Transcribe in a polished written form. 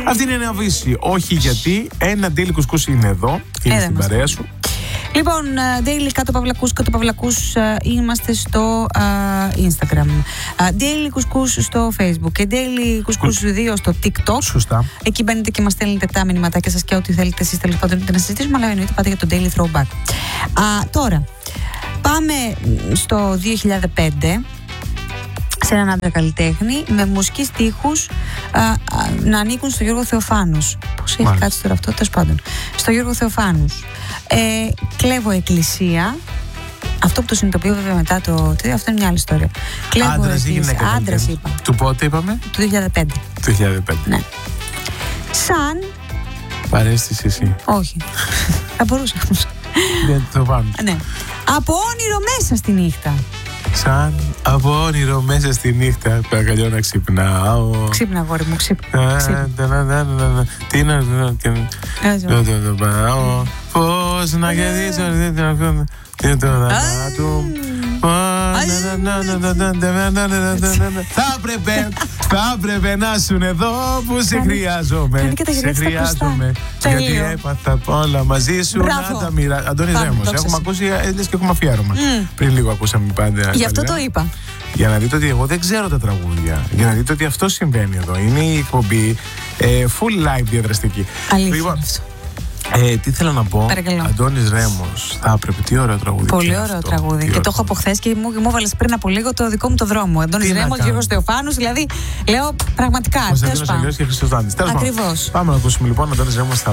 Αυτή είναι η Νέα Βύση. Όχι γιατί ένα daily κουσκούς είναι εδώ. Είναι στην παρέα σου. Λοιπόν, daily κάτω παυλακούς είμαστε στο Instagram. Daily κουσκούς στο Facebook και daily κουσκούς 2 στο TikTok. Σωστά. Εκεί μπαίνετε και μας στέλνετε τα μηνυματάκια σας και ό,τι θέλετε εσείς τέλος πάντων να συζητήσουμε, αλλά εννοείται πάτε για το daily throwback. Τώρα, πάμε στο 2005. Σε έναν άντρα καλλιτέχνη με μουσική στίχους να ανήκουν στο Γιώργο Θεοφάνους. Πώς έχει κάτσει τώρα αυτό, τέλος πάντων. Στο Γιώργο Θεοφάνους. Κλέβω εκκλησία. Αυτό που το συνειδητοποιώ βέβαια μετά το. Αυτό είναι μια άλλη ιστορία. Άντρας ή γυναίκα? Άντρας είπα. Του πότε είπαμε? Του 2005. Του 2005. Ναι. Σαν. Παρέστηση εσύ. Όχι. Θα μπορούσα. Δεν το πάμε. Ναι. Από όνειρο μέσα στη νύχτα. Σαν από όνειρο μέσα στη νύχτα. Παρακαλώ να ξυπνάω. Ξύπνα, αγόρι μου, ξύπνα. Τι να το πάω. Πώς να κερδίσω. Τι το δάτου. Θα έπρεπε να σου εδώ που σε χρειάζομαι. Σε χρειάζομαι. Γιατί έπαθα όλα μαζί σου να τα μοιράσω. Αντώνης Ρέμος, έχουμε ακούσει, λες και έχουμε αφιέρωμα. Πριν λίγο ακούσαμε πάντα. Γι' αυτό το είπα. Για να δείτε ότι εγώ δεν ξέρω τα τραγούδια. Για να δείτε ότι αυτό συμβαίνει εδώ. Είναι η εκπομπή full live διαδραστική. Αλήθεια. Τι θέλω να πω, Αντώνης Ρέμος, θα έπρεπε, τι ωραίο τραγούδι. Πολύ ωραίο τραγούδι. Και το έχω από χθες και μου έβαλες πριν από λίγο το δικό μου το δρόμο. Αντώνης Ρέμος, Γιώργος Θεοφάνους, δηλαδή λέω πραγματικά. Κωνσταντίνος Αλιός και Χρήστος Δάντης. Ακριβώς. Πάμε να ακούσουμε λοιπόν Αντώνης Ρέμος.